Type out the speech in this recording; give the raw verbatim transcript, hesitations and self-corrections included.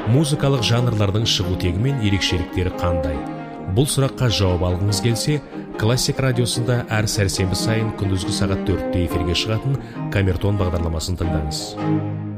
музыкалық жанрлардың шығу тегі мен ерекшеліктері қандай? Бұл сұраққа жауап алғыңыз келсе, Классик радиосында әр сәрсенбі сайын күндізгі сағат төртте эфирге шығатын Камертон бағдарламасын тыңдаңыз.